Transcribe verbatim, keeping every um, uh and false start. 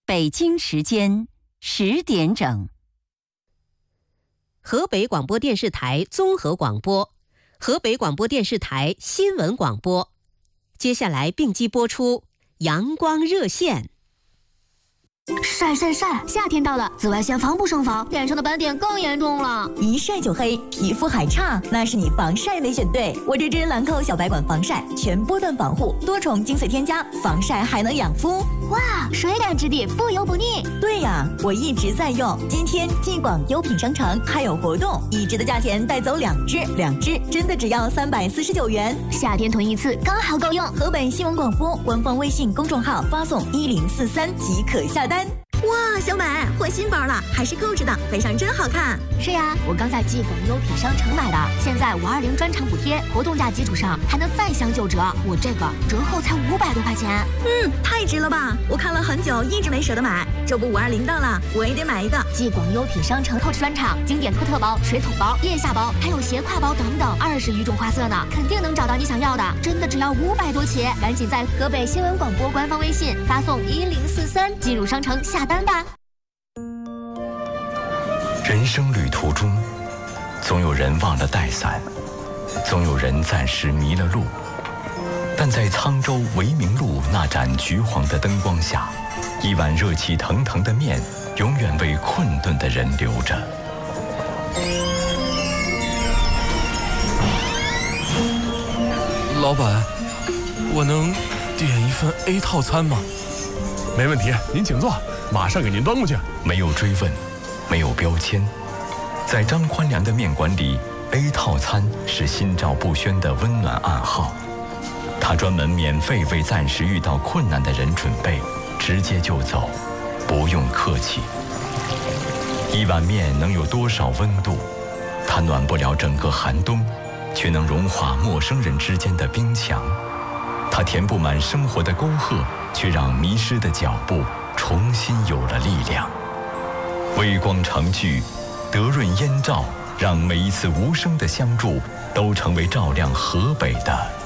北京时间十点整。 河北广播电视台综合广播，河北广播电视台新闻广播。接下来并机播出阳光热线。 晒晒晒！夏天到了，紫外线防不胜防，脸上的斑点更严重了。 一晒就黑，皮肤还差，那是你防晒没选对。我这支兰蔻小白管防晒，全波段防护，多重精粹添加，防晒还能养肤。 哇，水感质地，不油不腻。 对呀，我一直在用。今天继广优品商城还有活动，一支的价钱带走两支，两支真的只要三百四十九元。 夏天囤一次刚好够用。 河北新闻广播官方微信公众号发送一零四三即可下单。哇，小美换新包了，还是购置的，背上真好看。 是呀，我刚在继广优品商城买的，现在五二零专场补贴，活动价基础上还能再享九折。我这个折后才五百多块钱。 嗯，太值了吧！我看了很久，一直没舍得买。这不五二零到了，我也得买一个。 继广优品商城购置专场，经典托特包、水桶包、腋下包，还有斜挎包等等，二十余种花色呢，肯定能找到你想要的。真的只要五百多起，赶紧在河北新闻广播官方微信发送一零四三进入商城下单吧。 人生旅途中，总有人忘了带伞，总有人暂时迷了路，但在沧州维明路那盏橘黄的灯光下，一碗热气腾腾的面永远为困顿的人留着。 老板，我能点一份 A 套餐吗？ 没问题，您请坐，马上给您端过去。 没有追问，没有标签，在张宽良的面馆里 ，A 套餐是心照不宣的温暖暗号。他专门免费为暂时遇到困难的人准备，直接就走，不用客气。一碗面能有多少温度？它暖不了整个寒冬，却能融化陌生人之间的冰墙。它填不满生活的沟壑，却让迷失的脚步重新有了力量。微光长聚，德润烟照，让每一次无声的相助都成为照亮河北的